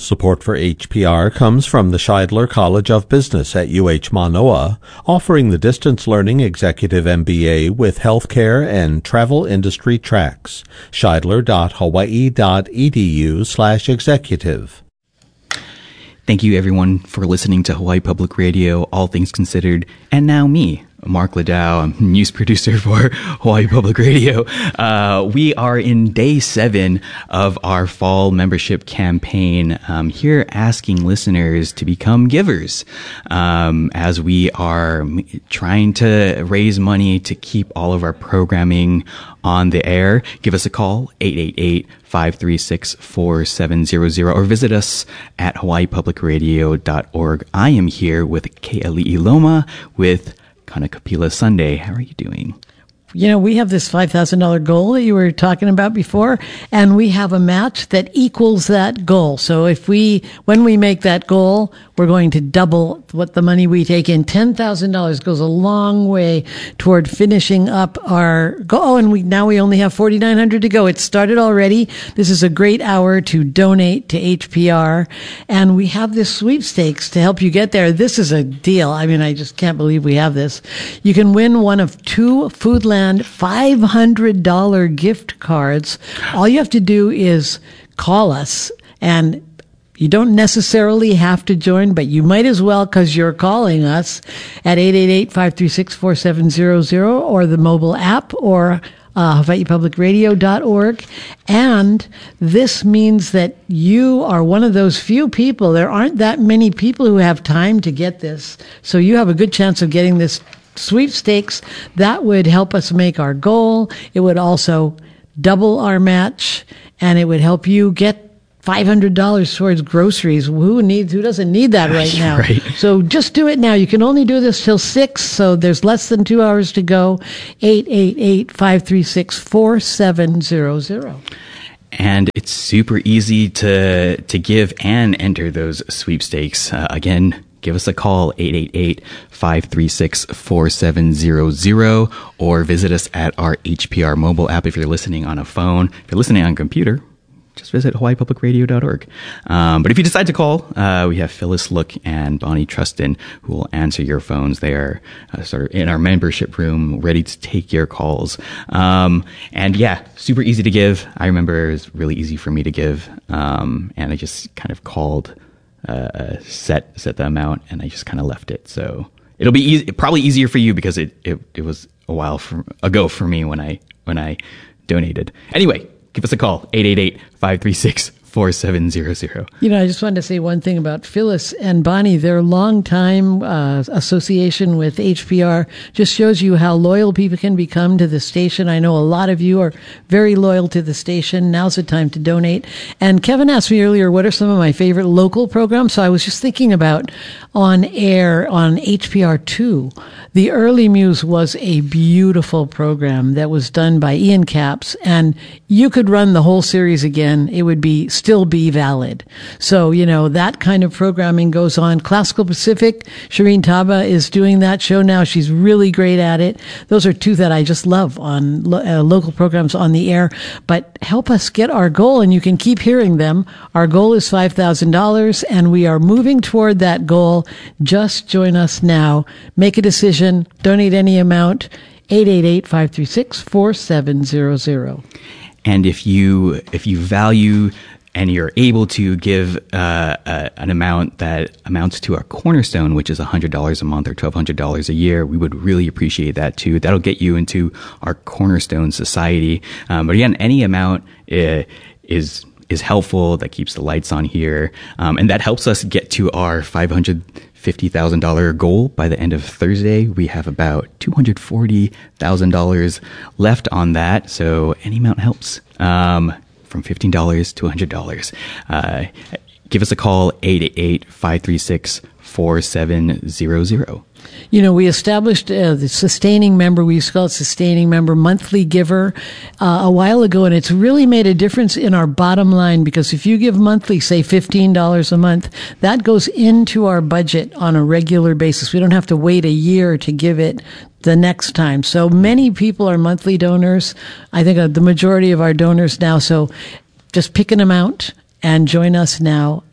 Support for HPR comes from the Scheidler College of Business at UH Manoa, offering the distance learning executive MBA with healthcare and travel industry tracks. Scheidler.hawaii.edu/executive. Thank you, everyone, for listening to Hawaii Public Radio, All Things Considered, and now me, Mark Ladow. I'm news producer for Hawaii Public Radio. We are in day 7 of our fall membership campaign, here asking listeners to become givers, as we are trying to raise money to keep all of our programming on the air. Give us a call, 888-536-4700, or visit us at hawaiipublicradio.org. I am here with Ke'ali'i Loma with Kanakapila Sunday. How are you doing? You know, we have this $5,000 goal that you were talking about before, and we have a match that equals that goal. So when we make that goal, we're going to double what the money we take in. $10,000 goes a long way toward finishing up our goal. Oh, and now we only have 4,900 to go. It started already. This is a great hour to donate to HPR, and we have this sweepstakes to help you get there. This is a deal. I mean, I just can't believe we have this. You can win one of 2 Foodland $500 gift cards. All you have to do is call us, and you don't necessarily have to join, but you might as well because you're calling us at 888-536-4700 or the mobile app or hawaiipublicradio.org. And this means that you are one of those few people. There aren't that many people who have time to get this. So you have a good chance of getting this sweepstakes. That would help us make our goal. It would also double our match, and it would help you get $500 towards groceries. Who doesn't need that right now? Right. So just do it now. You can only do this till 6, so there's less than 2 hours to go. 888-536-4700. And it's super easy to give and enter those sweepstakes. Again, give us a call, 888-536-4700, or visit us at our HPR mobile app if you're listening on a phone. If you're listening on a computer, just visit hawaiipublicradio.org. But if you decide to call, we have Phyllis Look and Bonnie Trustin who will answer your phones. They are sort of in our membership room, ready to take your calls. And yeah, super easy to give. I remember it was really easy for me to give. And I just kind of called, set the amount, and I just kind of left it. So it'll be easy, probably easier for you because it was a while ago for me when I donated. Anyway, give us a call, 888-536-4700. You know, I just wanted to say one thing about Phyllis and Bonnie. Their long-time association with HPR just shows you how loyal people can become to the station. I know a lot of you are very loyal to the station. Now's the time to donate. And Kevin asked me earlier, what are some of my favorite local programs? So I was just thinking about on air on HPR2. The Early Muse was a beautiful program that was done by Ian Capps, and you could run the whole series again. It would still be valid. So, you know, that kind of programming goes on. Classical Pacific, Shireen Taba is doing that show now. She's really great at it. Those are 2 that I just love on local programs on the air. But help us get our goal, and you can keep hearing them. Our goal is $5,000, and we are moving toward that goal. Just join us now. Make a decision. Donate any amount. 888-536-4700. And if you value and you're able to give an amount that amounts to our cornerstone, which is $100 a month or $1,200 a year, we would really appreciate that too. That'll get you into our Cornerstone Society. But again, any amount is helpful. That keeps the lights on here, and that helps us get to our $550,000 goal by the end of Thursday. We have about $240,000 left on that, so any amount helps. From $15 to $100. Give us a call, 888-536-4700. You know, we established the sustaining member, we used to call it sustaining member, monthly giver a while ago, and it's really made a difference in our bottom line, because if you give monthly, say $15 a month, that goes into our budget on a regular basis. We don't have to wait a year to give it the next time. So many people are monthly donors. I think the majority of our donors now. So just pick an amount And join us now,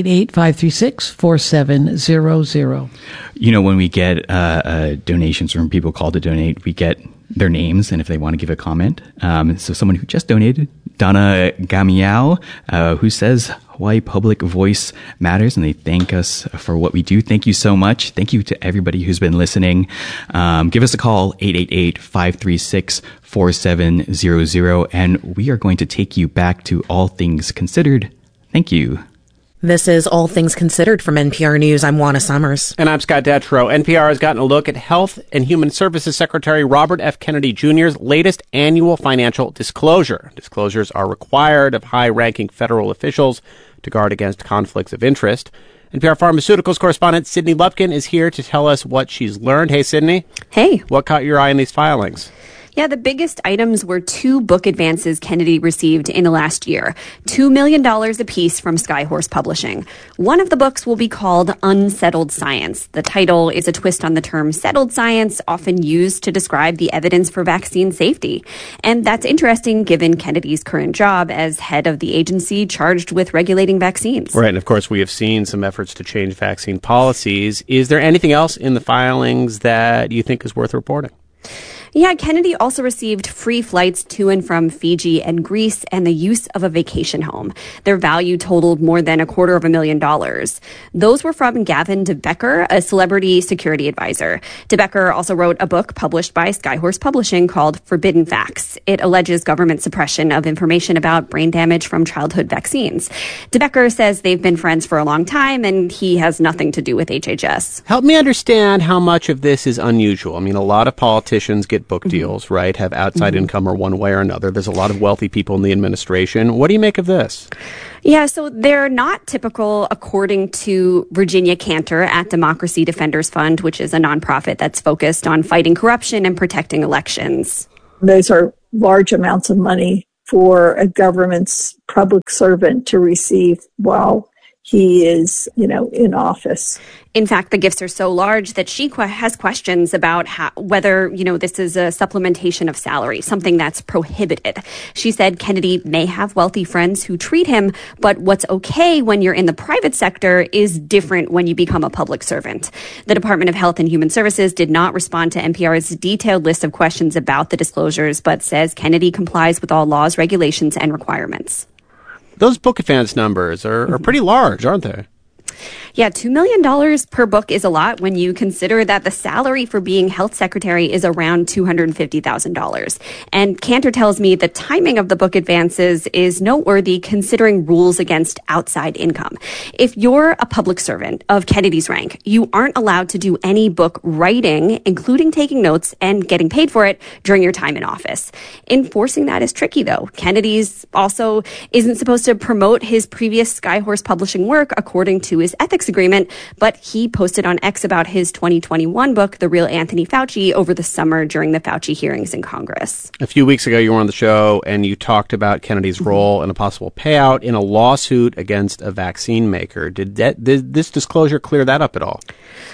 888-536-4700. When we get donations from people called to donate, we get their names and if they want to give a comment. So someone who just donated, Donna Gamiao, who says Hawaii Public Voice matters, and they thank us for what we do. Thank you so much. Thank you to everybody who's been listening. Give us a call, 888-536-4700, and we are going to take you back to All Things Considered. Thank you. This is All Things Considered from NPR News. I'm Juana Summers. And I'm Scott Detrow. NPR has gotten a look at Health and Human Services Secretary Robert F. Kennedy Jr.'s latest annual financial disclosure. Disclosures are required of high-ranking federal officials to guard against conflicts of interest. NPR Pharmaceuticals correspondent Sydney Lupkin is here to tell us what she's learned. Hey, Sydney. Hey. What caught your eye in these filings? Yeah, the biggest items were 2 book advances Kennedy received in the last year, $2 million apiece from Skyhorse Publishing. One of the books will be called Unsettled Science. The title is a twist on the term settled science, often used to describe the evidence for vaccine safety. And that's interesting given Kennedy's current job as head of the agency charged with regulating vaccines. Right, and of course we have seen some efforts to change vaccine policies. Is there anything else in the filings that you think is worth reporting? Yeah, Kennedy also received free flights to and from Fiji and Greece and the use of a vacation home. Their value totaled more than $250,000. Those were from Gavin DeBecker, a celebrity security advisor. DeBecker also wrote a book published by Skyhorse Publishing called Forbidden Facts. It alleges government suppression of information about brain damage from childhood vaccines. DeBecker says they've been friends for a long time and he has nothing to do with HHS. Help me understand how much of this is unusual. I mean, a lot of politicians get book deals, right? Have outside income or one way or another. There's a lot of wealthy people in the administration. What do you make of this? Yeah, so they're not typical, according to Virginia Cantor at Democracy Defenders Fund, which is a nonprofit that's focused on fighting corruption and protecting elections. Those are large amounts of money for a government's public servant to receive while he is, in office. In fact, the gifts are so large that she has questions about whether, this is a supplementation of salary, something that's prohibited. She said Kennedy may have wealthy friends who treat him, but what's okay when you're in the private sector is different when you become a public servant. The Department of Health and Human Services did not respond to NPR's detailed list of questions about the disclosures, but says Kennedy complies with all laws, regulations, and requirements. Those book advance numbers are pretty large, aren't they? Yeah, $2 million per book is a lot when you consider that the salary for being health secretary is around $250,000. And Cantor tells me the timing of the book advances is noteworthy considering rules against outside income. If you're a public servant of Kennedy's rank, you aren't allowed to do any book writing, including taking notes and getting paid for it during your time in office. Enforcing that is tricky, though. Kennedy's also isn't supposed to promote his previous Skyhorse Publishing work according to his ethics agreement, but he posted on X about his 2021 book, The Real Anthony Fauci, over the summer during the Fauci hearings in Congress. A few weeks ago, you were on the show and you talked about Kennedy's role in a possible payout in a lawsuit against a vaccine maker. Did this disclosure clear that up at all?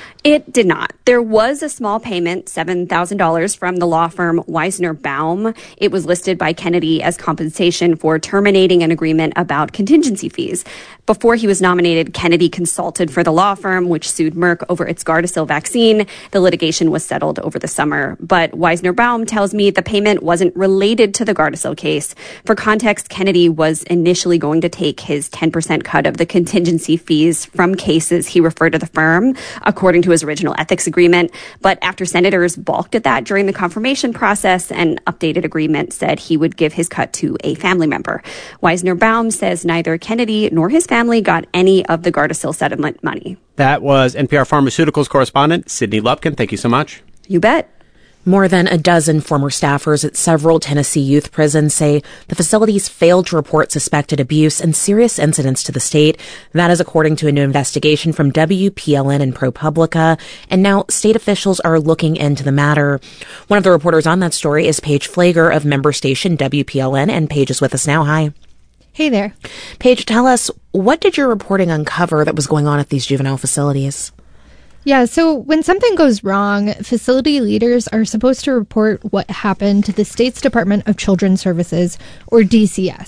It did not. There was a small payment, $7,000, from the law firm Weisner Baum. It was listed by Kennedy as compensation for terminating an agreement about contingency fees. Before he was nominated, Kennedy consulted for the law firm, which sued Merck over its Gardasil vaccine. The litigation was settled over the summer. But Weisner Baum tells me the payment wasn't related to the Gardasil case. For context, Kennedy was initially going to take his 10% cut of the contingency fees from cases he referred to the firm, according to his original ethics agreement. But after senators balked at that during the confirmation process, an updated agreement said he would give his cut to a family member. Weisner Baum says neither Kennedy nor his family got any of the Gardasil settlement money. That was NPR Pharmaceuticals correspondent Sydney Lupkin. Thank you so much. You bet. More than a dozen former staffers at several Tennessee youth prisons say the facilities failed to report suspected abuse and serious incidents to the state. That is according to a new investigation from WPLN and ProPublica. And now state officials are looking into the matter. One of the reporters on that story is Paige Flager of member station WPLN, and Paige is with us now. Hi. Hey there. Paige, tell us, what did your reporting uncover that was going on at these juvenile facilities? Yeah, so when something goes wrong, facility leaders are supposed to report what happened to the state's Department of Children's Services, or DCS.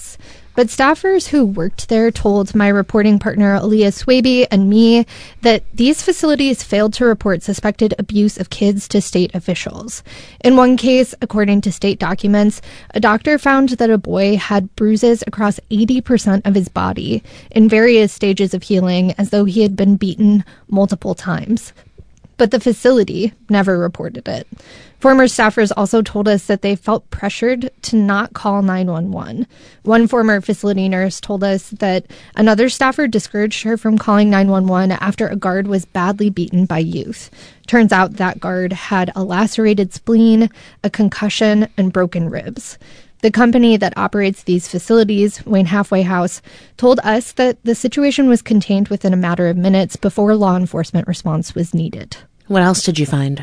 But staffers who worked there told my reporting partner Aaliyah Swaby and me that these facilities failed to report suspected abuse of kids to state officials. In one case, according to state documents, a doctor found that a boy had bruises across 80% of his body in various stages of healing, as though he had been beaten multiple times. But the facility never reported it. Former staffers also told us that they felt pressured to not call 911. One former facility nurse told us that another staffer discouraged her from calling 911 after a guard was badly beaten by youth. Turns out that guard had a lacerated spleen, a concussion, and broken ribs. The company that operates these facilities, Wayne Halfway House, told us that the situation was contained within a matter of minutes before law enforcement response was needed. What else did you find?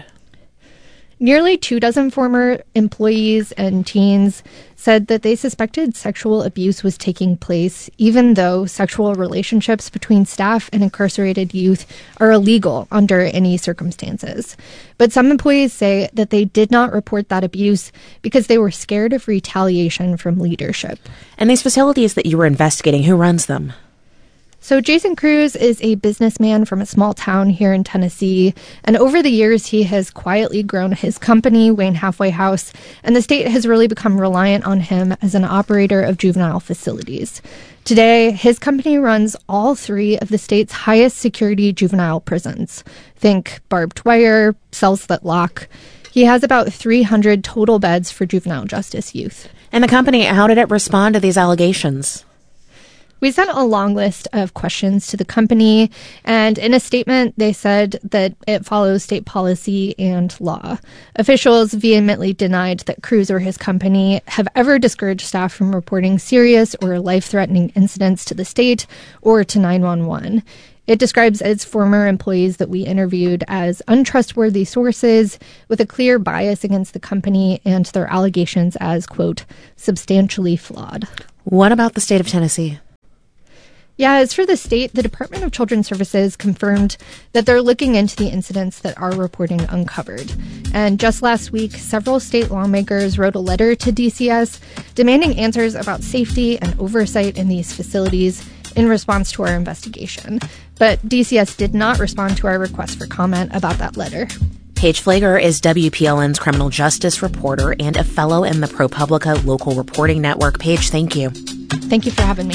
Nearly 24 former employees and teens said that they suspected sexual abuse was taking place, even though sexual relationships between staff and incarcerated youth are illegal under any circumstances. But some employees say that they did not report that abuse because they were scared of retaliation from leadership. And these facilities that you were investigating, who runs them? So Jason Cruz is a businessman from a small town here in Tennessee, and over the years he has quietly grown his company, Wayne Halfway House, and the state has really become reliant on him as an operator of juvenile facilities. Today, his company runs all 3 of the state's highest security juvenile prisons. Think barbed wire, cells that lock. He has about 300 total beds for juvenile justice youth. And the company, how did it respond to these allegations? We sent a long list of questions to the company, and in a statement, they said that it follows state policy and law. Officials vehemently denied that Cruz or his company have ever discouraged staff from reporting serious or life-threatening incidents to the state or to 911. It describes its former employees that we interviewed as untrustworthy sources with a clear bias against the company and their allegations as, quote, substantially flawed. What about the state of Tennessee? Yeah, as for the state, the Department of Children's Services confirmed that they're looking into the incidents that our reporting uncovered. And just last week, several state lawmakers wrote a letter to DCS demanding answers about safety and oversight in these facilities in response to our investigation. But DCS did not respond to our request for comment about that letter. Paige Flager is WPLN's criminal justice reporter and a fellow in the ProPublica Local Reporting Network. Paige, thank you. Thank you for having me.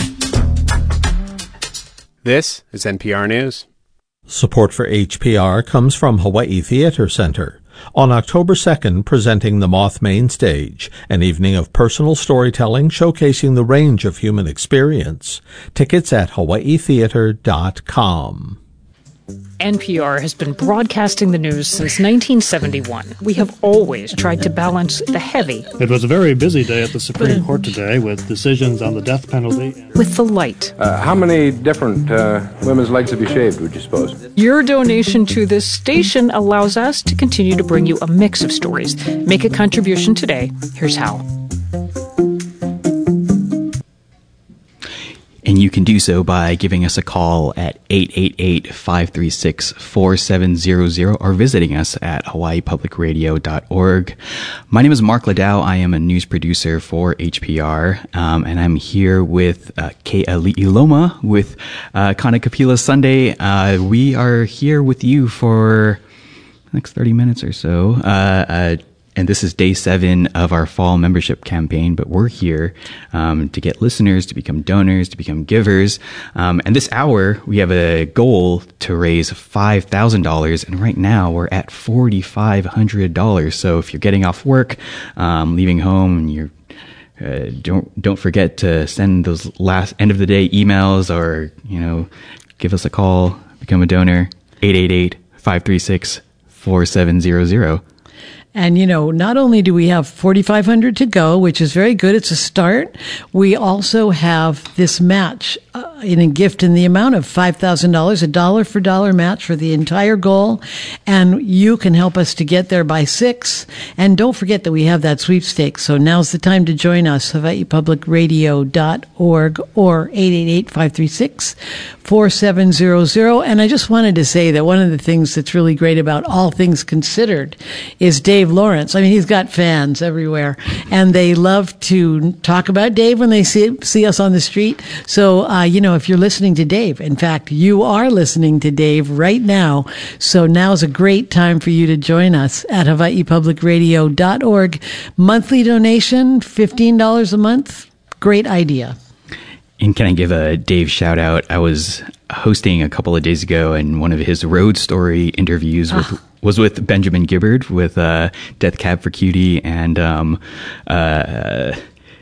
This is NPR News. Support for HPR comes from Hawaii Theater Center. On October 2nd, presenting The Moth Main Stage, an evening of personal storytelling showcasing the range of human experience. Tickets at hawaiitheater.com. NPR has been broadcasting the news since 1971. We have always tried to balance the heavy. It was a very busy day at the Supreme Court today with decisions on the death penalty. With the light. How many different women's legs have you shaved, would you suppose? Your donation to this station allows us to continue to bring you a mix of stories. Make a contribution today. Here's how. And you can do so by giving us a call at 888-536-4700 or visiting us at hawaiipublicradio.org. My name is Mark Ladau. I am a news producer for HPR, and I'm here with Ke'ali'iloma with Kana Kapila Sunday. We are here with you for the next 30 minutes or so. And this is day 7 of our fall membership campaign, but we're here to get listeners, to become donors, to become givers. And this hour, we have a goal to raise $5,000, and right now we're at $4,500. So if you're getting off work, leaving home, and you're don't forget to send those last end of the day emails, or give us a call, become a donor. 888-536-4700. And, not only do we have $4,500 to go, which is very good. It's a start. We also have this match in a gift in the amount of $5,000, a dollar for dollar match for the entire goal. And you can help us to get there by 6. And don't forget that we have that sweepstakes. So now's the time to join us, hawaiipublicradio.org or 888-536-4700. And I just wanted to say that one of the things that's really great about All Things Considered is Dave Dave Lawrence. I mean, he's got fans everywhere, and they love to talk about Dave when they see us on the street. So, if you're listening to Dave, in fact, you are listening to Dave right now. So now's a great time for you to join us at HawaiiPublicRadio.org. Monthly donation, $15 a month. Great idea. And can I give a Dave shout out? I was hosting a couple of days ago, and one of his road story interviews was with Benjamin Gibbard with Death Cab for Cutie and the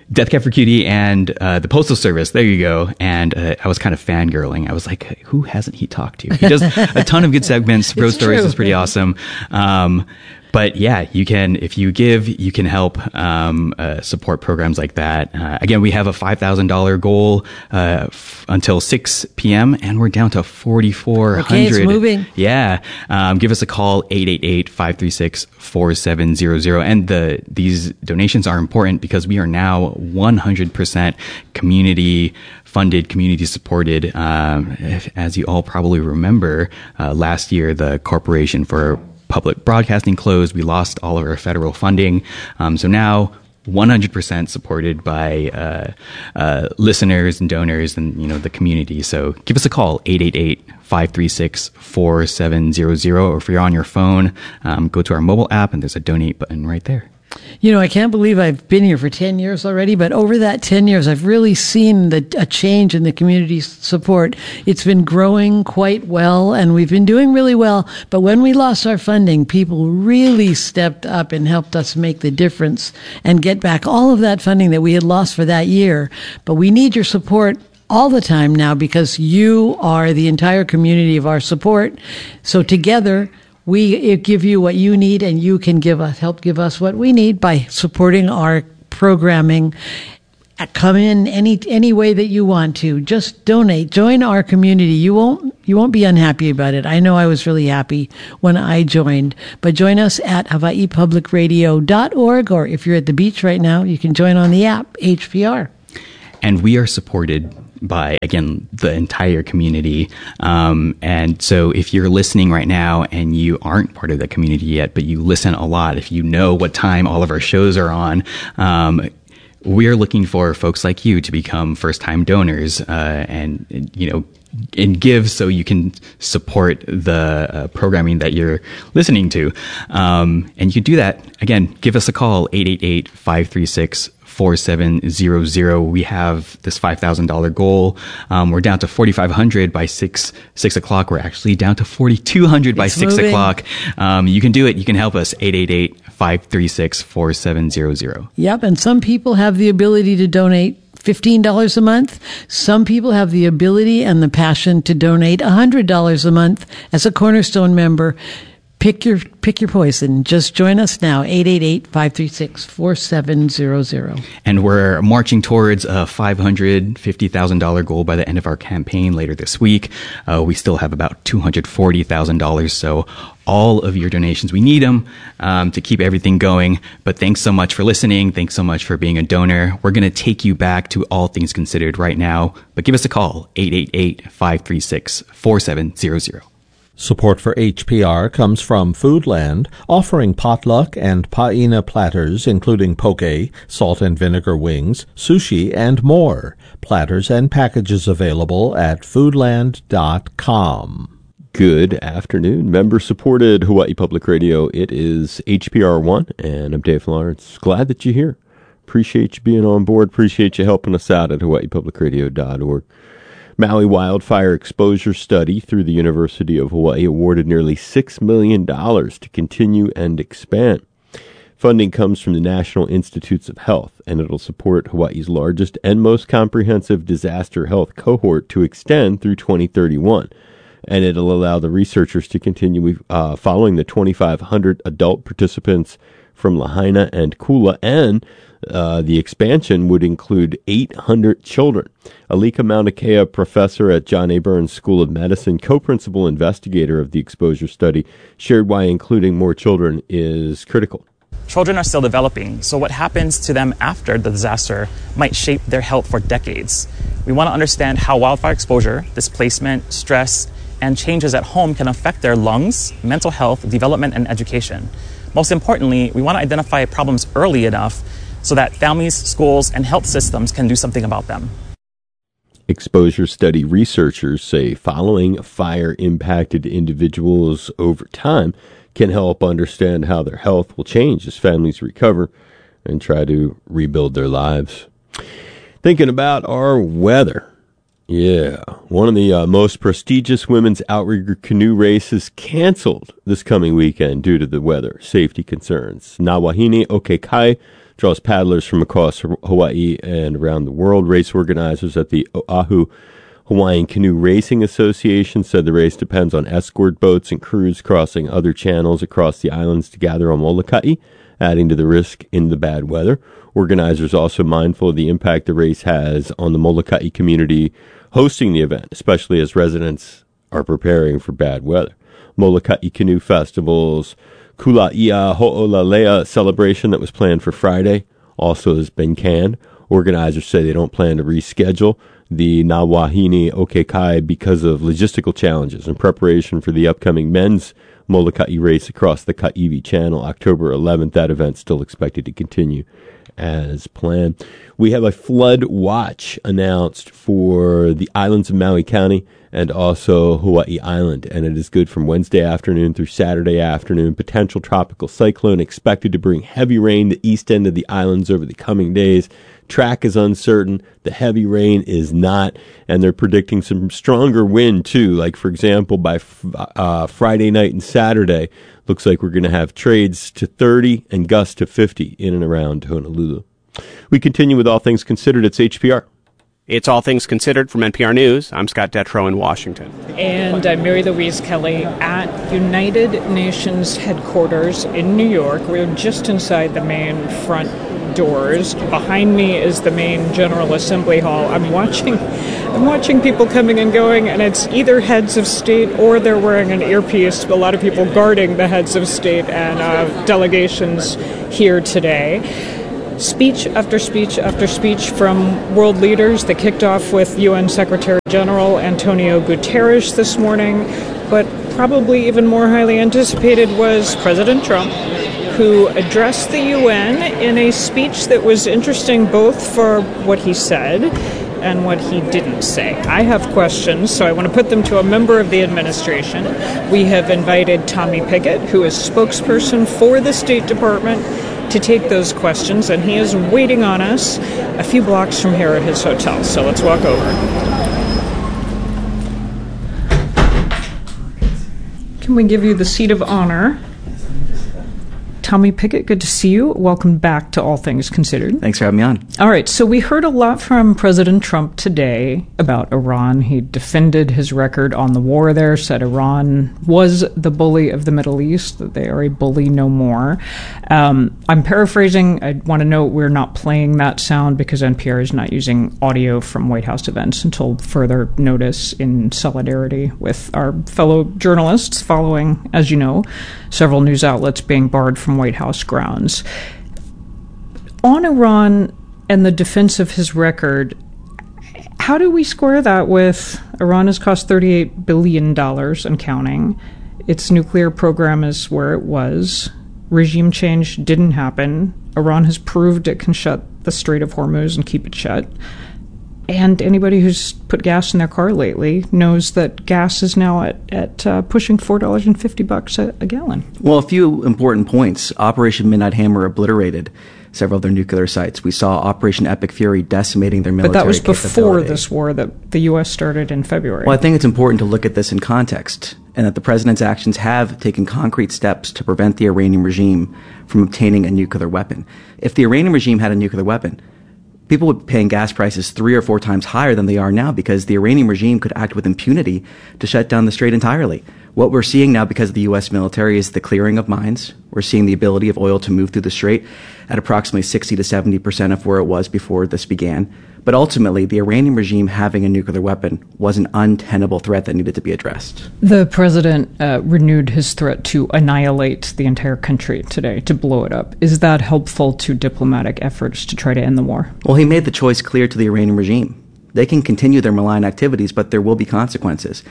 Postal Service. There you go. And I was kind of fangirling. I was like, who hasn't he talked to? He does a ton of good segments. Road Stories is pretty awesome. But yeah, you can, if you give, you can help support programs like that. Again, we have a $5,000 goal until 6 p.m. and we're down to 4,400. Okay, it's moving. Yeah. Give us a call, 888-536-4700. And these donations are important because we are now 100% community funded, community supported. As you all probably remember, last year, the Corporation for Public Broadcasting closed. We lost all of our federal funding. So now 100% supported by listeners and donors and, the community. So give us a call, 888-536-4700. Or if you're on your phone, go to our mobile app and there's a donate button right there. I can't believe I've been here for 10 years already, but over that 10 years, I've really seen a change in the community support. It's been growing quite well, and we've been doing really well. But when we lost our funding, people really stepped up and helped us make the difference and get back all of that funding that we had lost for that year. But we need your support all the time now because you are the entire community of our support. So together, we give you what you need, and you can help give us what we need by supporting our programming. Come in any way that you want to. Just donate. Join our community. You won't be unhappy about it. I know I was really happy when I joined. But join us at HawaiiPublicRadio.org, or if you're at the beach right now, you can join on the app, HPR. And we are supported by, again, the entire community. And so if you're listening right now and you aren't part of the community yet, but you listen a lot, if you know what time all of our shows are on, we're looking for folks like you to become first-time donors, and give so you can support the programming that you're listening to. And you can do that. Again, give us a call, 888-536-4700. We have this $5,000 goal. We're down to 4,500 by 6 o'clock. We're actually down to 4,200 by 6 o'clock. You can do it. You can help us, 888-536-4700. Yep. And some people have the ability to donate $15 a month. Some people have the ability and the passion to donate $100 a month as a Cornerstone member. Pick your poison. Just join us now, 888-536-4700. And we're marching towards a $550,000 goal by the end of our campaign later this week. We still have about $240,000. So all of your donations, we need them to keep everything going. But thanks so much for listening. Thanks so much for being a donor. We're going to take you back to All Things Considered right now. But give us a call, 888-536-4700. Support for HPR comes from Foodland, offering potluck and paina platters, including poke, salt and vinegar wings, sushi, and more. Platters and packages available at foodland.com. Good afternoon. Member-supported Hawaii Public Radio. It is HPR1, and I'm Dave Lawrence. Glad that you're here. Appreciate you being on board. Appreciate you helping us out at hawaiipublicradio.org. Maui Wildfire Exposure Study through the University of Hawaii awarded nearly $6 million to continue and expand. Funding comes from the National Institutes of Health, and it'll support Hawaii's largest and most comprehensive disaster health cohort to extend through 2031. And it'll allow the researchers to continue following the 2,500 adult participants from Lahaina and Kula, and the expansion would include 800 children. Alika Mauna Kea, professor at John A. Burns School of Medicine, co-principal investigator of the exposure study, shared why including more children is critical. Children are still developing, so what happens to them after the disaster might shape their health for decades. We want to understand how wildfire exposure, displacement, stress, and changes at home can affect their lungs, mental health, development, and education. Most importantly, we want to identify problems early enough so that families, schools, and health systems can do something about them. Exposure study researchers say following fire-impacted individuals over time can help understand how their health will change as families recover and try to rebuild their lives. Thinking about our weather. Yeah, one of the most prestigious women's outrigger canoe races canceled this coming weekend due to the weather safety concerns. Nawahine Okekai draws paddlers from across Hawaii and around the world. Race organizers at the Oahu Hawaiian Canoe Racing Association said the race depends on escort boats and crews crossing other channels across the islands to gather on Molokai, adding to the risk in the bad weather. Organizers also mindful of the impact the race has on the Molokai community hosting the event, especially as residents are preparing for bad weather. Molokai Canoe Festival's Kulaia Ho'olalea celebration that was planned for Friday also has been canned. Organizers say they don't plan to reschedule the Nawahine Okekai because of logistical challenges in preparation for the upcoming men's Molokai race across the Kaiwi Channel, October 11th. That event's still expected to continue as planned. We have a flood watch announced for the islands of Maui County and also Hawaii Island, and it is good from Wednesday afternoon through Saturday afternoon. Potential tropical cyclone expected to bring heavy rain to the east end of the islands over the coming days. Track is uncertain. The heavy rain is not, and they're predicting some stronger wind too. Like, for example, by Friday night and Saturday, looks like we're going to have trades to 30 and gusts to 50 in and around Honolulu. We continue with All Things Considered. It's HPR. It's All Things Considered from NPR News. I'm Scott Detrow in Washington. And I'm Mary Louise Kelly at United Nations headquarters in New York. We're just inside the main front doors. Behind me is the main General Assembly Hall. I'm watching people coming and going, and it's either heads of state or they're wearing an earpiece. A lot of people guarding the heads of state and delegations here today. Speech after speech after speech from world leaders. They kicked off with UN Secretary General Antonio Guterres this morning, but probably even more highly anticipated was President Trump, who addressed the UN in a speech that was interesting both for what he said and what he didn't say. I have questions, so I want to put them to a member of the administration. We have invited Tommy Pickett, who is spokesperson for the State Department, to take those questions, and he is waiting on us a few blocks from here at his hotel. So let's walk over. Can we give you the seat of honor? Tommy Pickett, good to see you. Welcome back to All Things Considered. Thanks for having me on. All right, so we heard a lot from President Trump today about Iran. He defended his record on the war there, said Iran was the bully of the Middle East, that they are a bully no more. I'm paraphrasing. I want to note we're not playing that sound because NPR is not using audio from White House events until further notice, in solidarity with our fellow journalists following, as you know, several news outlets being barred from White House grounds. On Iran and the defense of his record, how do we square that with Iran has cost $38 billion and counting? Its nuclear program is where it was. Regime change didn't happen. Iran has proved it can shut the Strait of Hormuz and keep it shut. And anybody who's put gas in their car lately knows that gas is now at pushing $4.50 a gallon. Well, a few important points. Operation Midnight Hammer obliterated several of their nuclear sites. We saw Operation Epic Fury decimating their military capability. But that was before this war that the U.S. started in February. Well, I think it's important to look at this in context, and that the president's actions have taken concrete steps to prevent the Iranian regime from obtaining a nuclear weapon. If the Iranian regime had a nuclear weapon, people would be paying gas prices 3 or 4 times higher than they are now because the Iranian regime could act with impunity to shut down the strait entirely. What we're seeing now because of the U.S. military is the clearing of mines. We're seeing the ability of oil to move through the strait at approximately 60 to 70% of where it was before this began. But ultimately, the Iranian regime having a nuclear weapon was an untenable threat that needed to be addressed. The president renewed his threat to annihilate the entire country today, to blow it up. Is that helpful to diplomatic efforts to try to end the war? Well, he made the choice clear to the Iranian regime. They can continue their malign activities, but there will be consequences.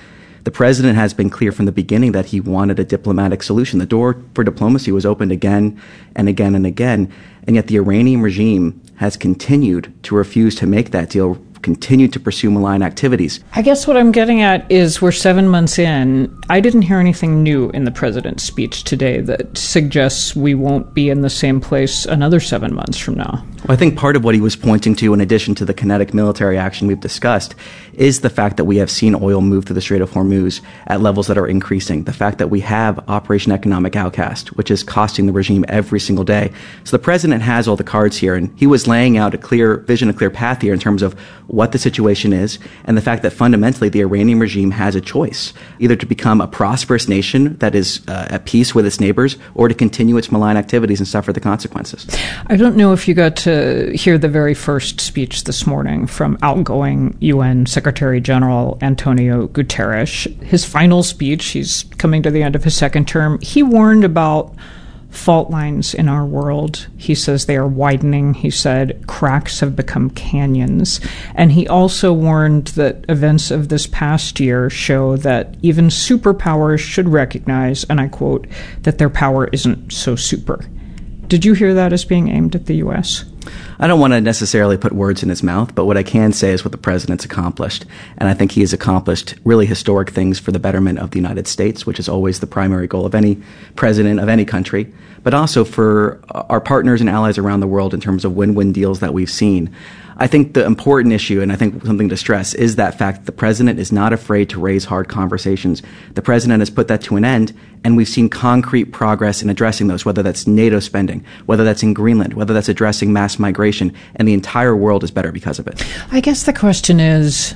The president has been clear from the beginning that he wanted a diplomatic solution. The door for diplomacy was opened again and again and again, and yet the Iranian regime has continued to refuse to make that deal, continued to pursue malign activities. I guess what I'm getting at is we're 7 months in. I didn't hear anything new in the president's speech today that suggests we won't be in the same place another 7 months from now. Well, I think part of what he was pointing to, in addition to the kinetic military action we've discussed, is the fact that we have seen oil move through the Strait of Hormuz at levels that are increasing. The fact that we have Operation Economic Outcast, which is costing the regime every single day. So the president has all the cards here, and he was laying out a clear vision, a clear path here in terms of what the situation is, and the fact that fundamentally the Iranian regime has a choice, either to become a prosperous nation that is at peace with its neighbors, or to continue its malign activities and suffer the consequences. I don't know if you got to hear the very first speech this morning from outgoing UN Secretary General Antonio Guterres. His final speech, he's coming to the end of his second term, he warned about fault lines in our world. He says they are widening. He said cracks have become canyons. And he also warned that events of this past year show that even superpowers should recognize, and I quote, that their power isn't so super. Did you hear that as being aimed at the U.S.? I don't want to necessarily put words in his mouth, but what I can say is what the president's accomplished. And I think he has accomplished really historic things for the betterment of the United States, which is always the primary goal of any president of any country, but also for our partners and allies around the world in terms of win-win deals that we've seen. I think the important issue, and I think something to stress, is that fact that the president is not afraid to raise hard conversations. The president has put that to an end, and we've seen concrete progress in addressing those, whether that's NATO spending, whether that's in Greenland, whether that's addressing mass migration, and the entire world is better because of it. I guess the question is,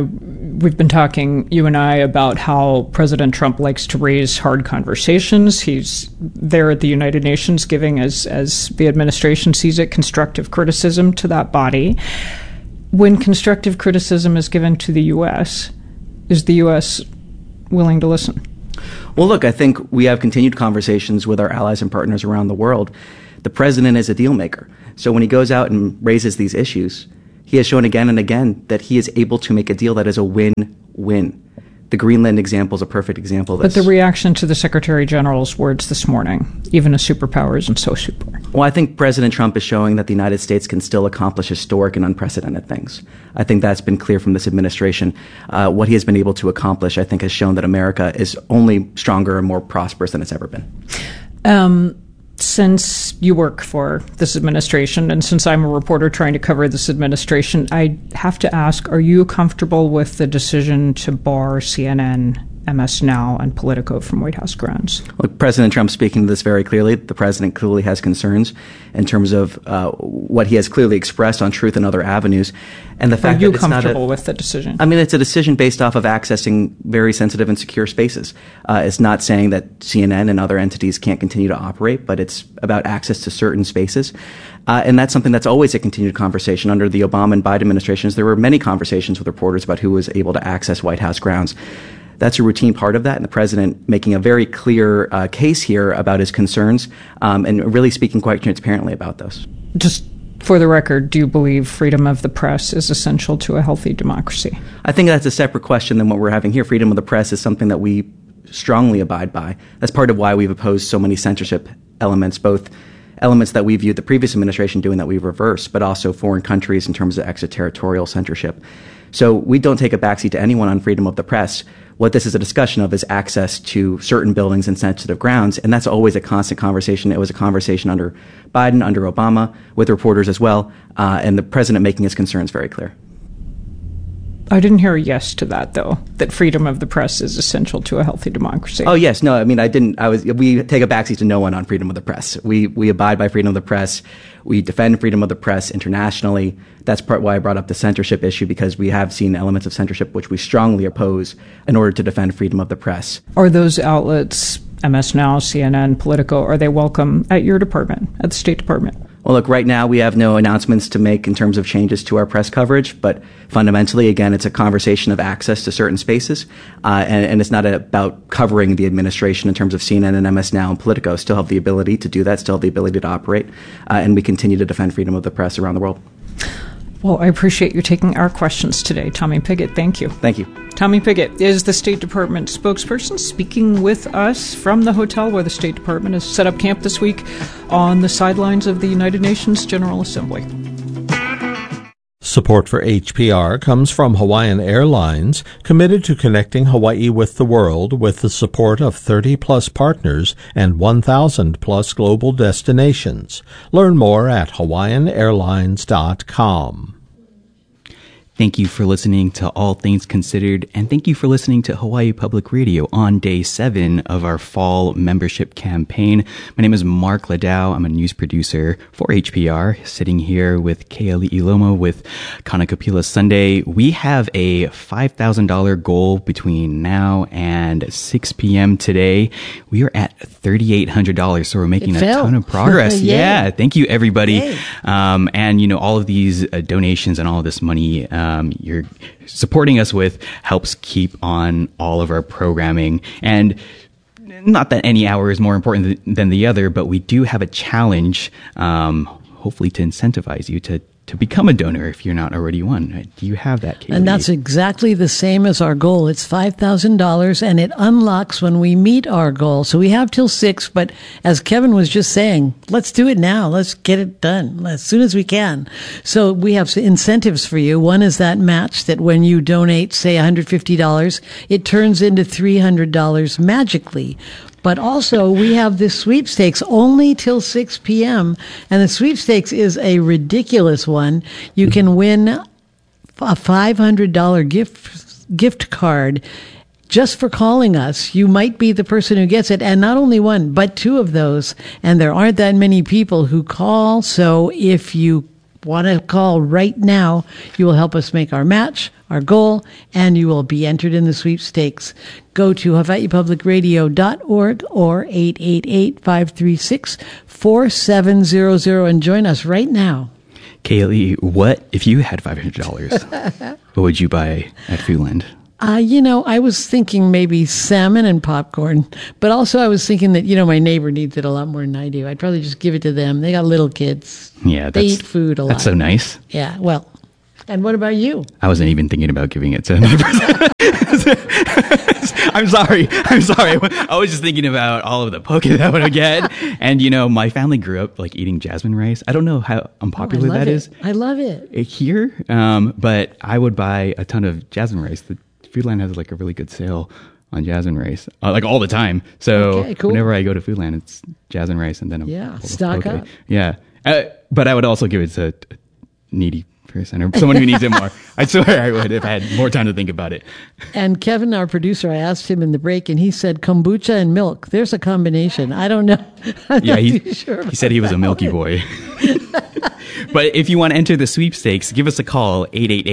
we've been talking, you and I, about how President Trump likes to raise hard conversations. He's there at the United Nations giving, as the administration sees it, constructive criticism to that body. When constructive criticism is given to the U.S., is the U.S. willing to listen? Well, look, I think we have continued conversations with our allies and partners around the world. The president is a deal maker. So when he goes out and raises these issues, he has shown again and again that he is able to make a deal that is a win-win. The Greenland example is a perfect example of this. But the reaction to the Secretary General's words this morning, even a superpower isn't so super. Well, I think President Trump is showing that the United States can still accomplish historic and unprecedented things. I think that's been clear from this administration. What he has been able to accomplish, I think, has shown that America is only stronger and more prosperous than it's ever been. Since you work for this administration, and since I'm a reporter trying to cover this administration, I have to ask, are you comfortable with the decision to bar CNN, MS Now, and Politico from White House grounds? Look, President Trump speaking to this very clearly. The president clearly has concerns in terms of what he has clearly expressed on Truth and other avenues. And the fact Are you that it's comfortable with the decision? I mean, it's a decision based off of accessing very sensitive and secure spaces. It's not saying that CNN and other entities can't continue to operate, but it's about access to certain spaces. And that's something that's always a continued conversation. Under the Obama and Biden administrations, there were many conversations with reporters about who was able to access White House grounds. That's a routine part of that, and the president making a very clear case here about his concerns and really speaking quite transparently about those. Just for the record, do you believe freedom of the press is essential to a healthy democracy? I think that's a separate question than what we're having here. Freedom of the press is something that we strongly abide by. That's part of why we've opposed so many censorship elements, both elements that we viewed the previous administration doing that we've reversed, but also foreign countries in terms of extraterritorial censorship. So we don't take a backseat to anyone on freedom of the press. What this is a discussion of is access to certain buildings and sensitive grounds, and that's always a constant conversation. It was a conversation under Biden, under Obama, with reporters as well, and the president making his concerns very clear. I didn't hear a yes to that, though, that freedom of the press is essential to a healthy democracy. Oh, yes. No, I mean, we take a backseat to no one on freedom of the press. We abide by freedom of the press. We defend freedom of the press internationally. That's part why I brought up the censorship issue, because we have seen elements of censorship which we strongly oppose in order to defend freedom of the press. Are those outlets, MS Now, CNN, Politico, are they welcome at your department, at the State Department? Well, look, right now we have no announcements to make in terms of changes to our press coverage, but fundamentally, again, it's a conversation of access to certain spaces, and it's not about covering the administration in terms of CNN and MS Now and Politico. Still have the ability to do that, still have the ability to operate, and we continue to defend freedom of the press around the world. Well, I appreciate you taking our questions today, Tommy Pigott. Thank you. Thank you. Tommy Pigott is the State Department spokesperson, speaking with us from the hotel where the State Department has set up camp this week on the sidelines of the United Nations General Assembly. Support for HPR comes from Hawaiian Airlines, committed to connecting Hawaii with the world with the support of 30-plus partners and 1,000-plus global destinations. Learn more at hawaiianairlines.com. Thank you for listening to All Things Considered, and thank you for listening to Hawaii Public Radio on Day 7 of our fall membership campaign. My name is Mark Ladau. I'm a news producer for HPR, sitting here with Keali Ilomo with Kanakapila Sunday. We have a $5,000 goal between now and 6 p.m. today. We are at $3,800, so we're making a ton of progress. Yeah, thank you, everybody. And, you know, all of these donations and all of this money you're supporting us with helps keep on all of our programming. And not that any hour is more important than the other, but we do have a challenge, hopefully to incentivize you to become a donor if you're not already one. Do you have that, Katie? And that's exactly the same as our goal. It's $5,000, and it unlocks when we meet our goal. So we have till 6, but as Kevin was just saying, let's do it now. Let's get it done as soon as we can. So we have incentives for you. One is that match that when you donate, say $150, it turns into $300 magically. But also, we have this sweepstakes only till 6 p.m., and the sweepstakes is a ridiculous one. You can win a $500 gift card just for calling us. You might be the person who gets it, and not only one, but 2 of those. And there aren't that many people who call, so if you want to call right now, you will help us make our match, our goal, and you will be entered in the sweepstakes. Go to hawaiipublicradio.org or 888-536-4700 and join us right now. Kaylee, what if you had $500? What would you buy at Foodland? I was thinking maybe salmon and popcorn, but also I was thinking that, my neighbor needs it a lot more than I do. I'd probably just give it to them. They got little kids. Yeah, they eat food a lot. That's so nice. Yeah, well, and what about you? I wasn't even thinking about giving it to neighbors. I'm sorry. I was just thinking about all of the poke that I would get. And, my family grew up eating jasmine rice. I don't know how unpopular that is. I love it. Here. But I would buy a ton of jasmine rice. The Foodland has a really good sale on jasmine rice, all the time. So cool. Whenever I go to Foodland, it's jasmine rice and then stock up. Yeah. But I would also give it to a needy person or someone who needs it more. I swear I would if I had more time to think about it. And Kevin, our producer, I asked him in the break, and he said kombucha and milk. There's a combination. I don't know. He said he was a milky boy. But if you want to enter the sweepstakes, give us a call,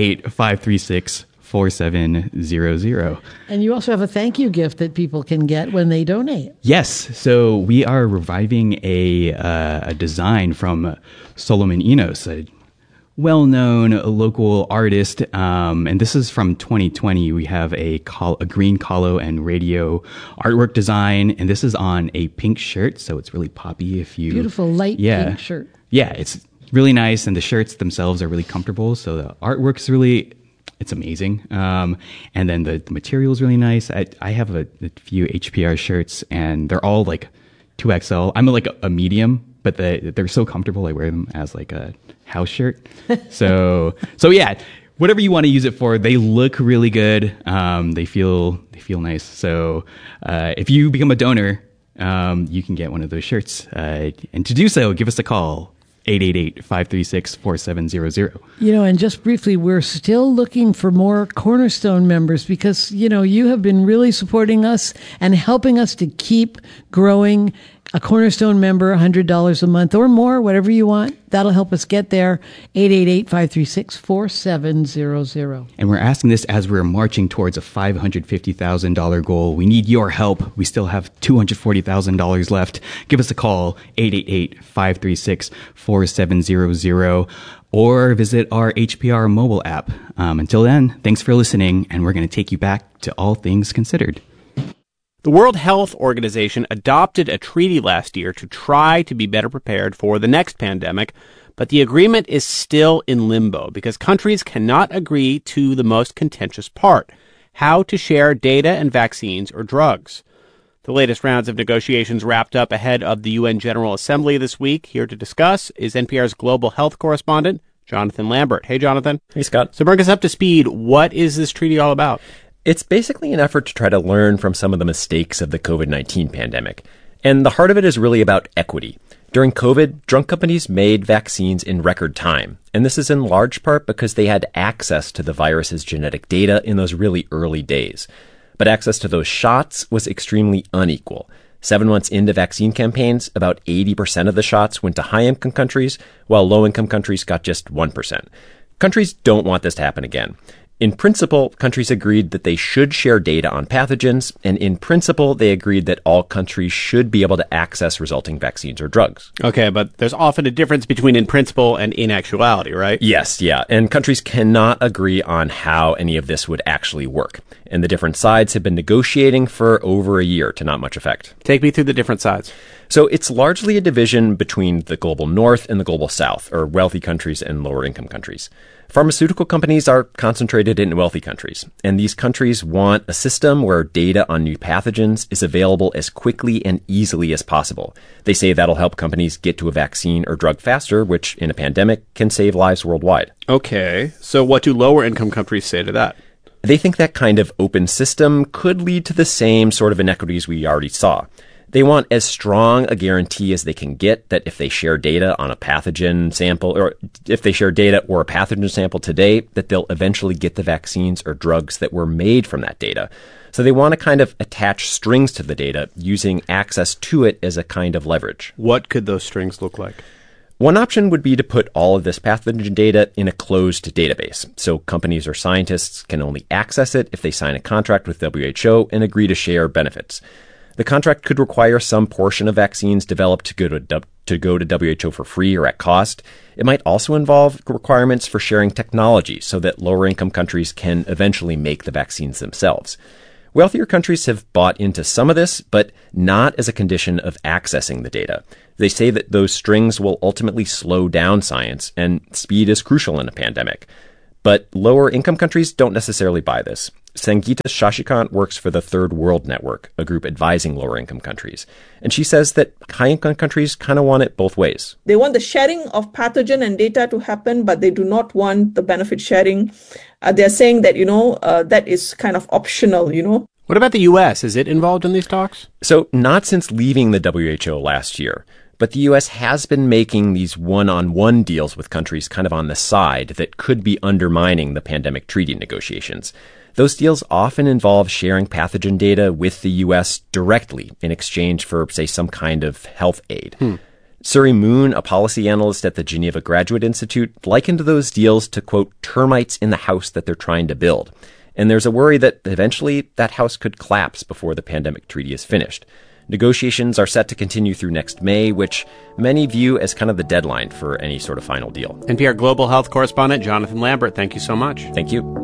888-536-4700. And you also have a thank you gift that people can get when they donate. Yes. So we are reviving a design from Solomon Enos, a well-known local artist, and this is from 2020. We have a green colo and radio artwork design, and this is on a pink shirt, so it's really poppy. Beautiful light pink shirt. Yeah, it's really nice, and the shirts themselves are really comfortable, so the artwork's it's amazing. And then the material is really nice. I have a few HPR shirts, and they're all 2XL. I'm a medium, but they're so comfortable. I wear them as a house shirt. So yeah, whatever you want to use it for, they look really good. They feel nice. So if you become a donor, you can get one of those shirts. And to do so, give us a call. 888-536-4700. And just briefly, we're still looking for more Cornerstone members because, you have been really supporting us and helping us to keep growing. A Cornerstone member, $100 a month or more, whatever you want. That'll help us get there. 888-536-4700. And we're asking this as we're marching towards a $550,000 goal. We need your help. We still have $240,000 left. Give us a call, 888-536-4700. Or visit our HPR mobile app. Until then, thanks for listening, and we're going to take you back to All Things Considered. The World Health Organization adopted a treaty last year to try to be better prepared for the next pandemic, but But the agreement is still in limbo because countries cannot agree to the most contentious part, how to share data and vaccines or drugs. The latest rounds of negotiations wrapped up ahead of the UN General Assembly this week. Here to discuss is NPR's global health correspondent, Jonathan Lambert. Hey, Jonathan. Hey, Scott. So bring us up to speed. What is this treaty all about? It's basically an effort to try to learn from some of the mistakes of the COVID-19 pandemic. And the heart of it is really about equity. During COVID, drug companies made vaccines in record time. And this is in large part because they had access to the virus's genetic data in those really early days. But access to those shots was extremely unequal. 7 months into vaccine campaigns, about 80% of the shots went to high-income countries, while low-income countries got just 1%. Countries don't want this to happen again. In principle, countries agreed that they should share data on pathogens, and in principle, they agreed that all countries should be able to access resulting vaccines or drugs. Okay, but there's often a difference between in principle and in actuality, right? Yes, yeah, and countries cannot agree on how any of this would actually work. And the different sides have been negotiating for over a year to not much effect. Take me through the different sides. So it's largely a division between the global north and the global south, or wealthy countries and lower income countries. Pharmaceutical companies are concentrated in wealthy countries, and these countries want a system where data on new pathogens is available as quickly and easily as possible. They say that'll help companies get to a vaccine or drug faster, which in a pandemic can save lives worldwide. Okay, so what do lower income countries say to that? They think that kind of open system could lead to the same sort of inequities we already saw. They want as strong a guarantee as they can get that if they share data on a pathogen sample, or if they share data or a pathogen sample today, that they'll eventually get the vaccines or drugs that were made from that data. So they want to kind of attach strings to the data, using access to it as a kind of leverage. What could those strings look like? One option would be to put all of this pathogen data in a closed database, so companies or scientists can only access it if they sign a contract with WHO and agree to share benefits. The contract could require some portion of vaccines developed to go to WHO for free or at cost. It might also involve requirements for sharing technology so that lower-income countries can eventually make the vaccines themselves. Wealthier countries have bought into some of this, but not as a condition of accessing the data. They say that those strings will ultimately slow down science, and speed is crucial in a pandemic. But lower-income countries don't necessarily buy this. Sangeeta Shashikant works for the Third World Network, a group advising lower-income countries. And she says that high-income countries kind of want it both ways. They want the sharing of pathogen and data to happen, but they do not want the benefit sharing. They're saying that, that is kind of optional, What about the U.S.? Is it involved in these talks? So not since leaving the WHO last year. But the U.S. has been making these one-on-one deals with countries kind of on the side that could be undermining the pandemic treaty negotiations. Those deals often involve sharing pathogen data with the U.S. directly in exchange for, say, some kind of health aid. Suri Moon, a policy analyst at the Geneva Graduate Institute, likened those deals to, quote, termites in the house that they're trying to build. And there's a worry that eventually that house could collapse before the pandemic treaty is finished. Negotiations are set to continue through next May, which many view as kind of the deadline for any sort of final deal. NPR Global Health correspondent Jonathan Lambert, thank you so much. Thank you.